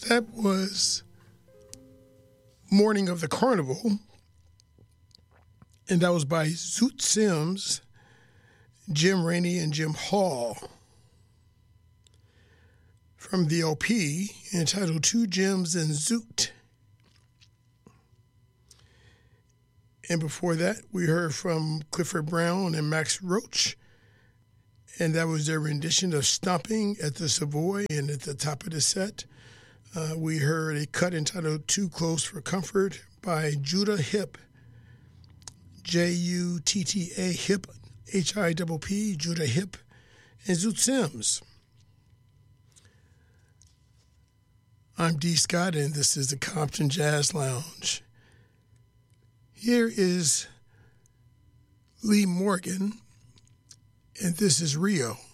That was Morning of the Carnival, and that was by Zoot Sims, Jim Rainey, and Jim Hall from the LP entitled Two Jims and Zoot. And before that, we heard from Clifford Brown and Max Roach, and that was their rendition of Stomping at the Savoy. And at the top of the set, we heard a cut entitled Too Close for Comfort by Judah Hipp, Jutta Hipp, Hipp, Judah Hipp, and Zoot Sims. I'm D. Scott, and this is the Compton Jazz Lounge. Here is Lee Morgan, and this is Rio.